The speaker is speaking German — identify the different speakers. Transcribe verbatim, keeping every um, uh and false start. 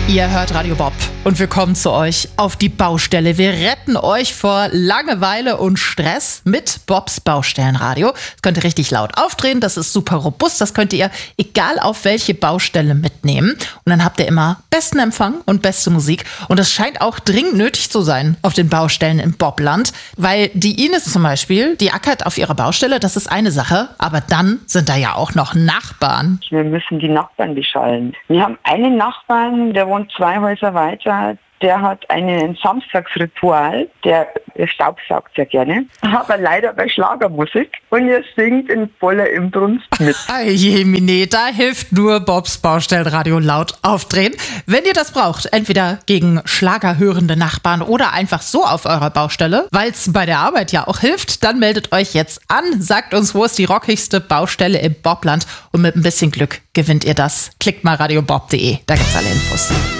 Speaker 1: Ihr hört Radio Bob und wir kommen zu euch auf die Baustelle. Wir retten euch vor Langeweile und Stress mit Bobs Baustellenradio. Das könnt ihr richtig laut aufdrehen, das ist super robust, das könnt ihr egal auf welche Baustelle mitnehmen. Und dann habt ihr immer besten Empfang und beste Musik. Und das scheint auch dringend nötig zu sein auf den Baustellen im Bobland, weil die Ines zum Beispiel, die ackert auf ihrer Baustelle, das ist eine Sache, aber dann sind da ja auch noch Nachbarn.
Speaker 2: Wir müssen die Nachbarn beschallen. Wir haben einen Nachbarn, der wohnt zwei Häuser weiter. Der hat ein Samstagsritual, der staubsaugt sehr gerne, aber leider bei Schlagermusik und er singt in voller Inbrunst mit.
Speaker 1: Jemine, da hilft nur Bobs Baustellenradio laut aufdrehen. Wenn ihr das braucht, entweder gegen schlagerhörende Nachbarn oder einfach so auf eurer Baustelle, weil es bei der Arbeit ja auch hilft, dann meldet euch jetzt an, sagt uns, wo ist die rockigste Baustelle im Bobland und mit ein bisschen Glück gewinnt ihr das. Klickt mal radiobob punkt de, da gibt's alle Infos.